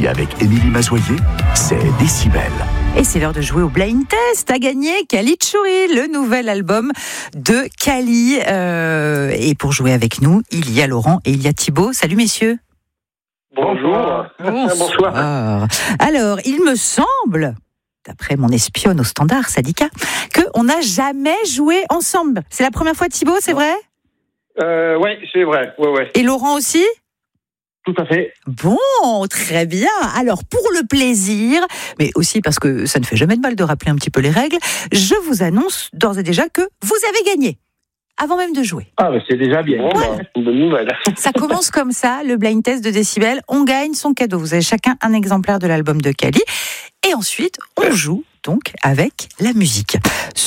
avec Émilie Mazoyer, c'est Décibel. Et c'est l'heure de jouer au Blind Test. À gagner Kali Tchouri, le nouvel album de Kali. Et pour jouer avec nous, il y a Laurent et il y a Thibaut. Salut messieurs. Bonjour. Bonsoir. Alors, il me semble, d'après mon espionne au Standard Syndicat, qu'on n'a jamais joué ensemble. C'est la première fois, Thibaut, c'est vrai ? Oui, c'est vrai. Ouais. Et Laurent aussi ? Tout à fait. Bon, très bien. Alors, pour le plaisir, mais aussi parce que ça ne fait jamais de mal de rappeler un petit peu les règles, je vous annonce d'ores et déjà que vous avez gagné, avant même de jouer. Ah, mais c'est déjà bien. Bon, c'est une bonne nouvelle. Ça commence comme ça, le blind test de Décibel. On gagne son cadeau. Vous avez chacun un exemplaire de l'album de Kali. Et ensuite, on joue donc avec la musique.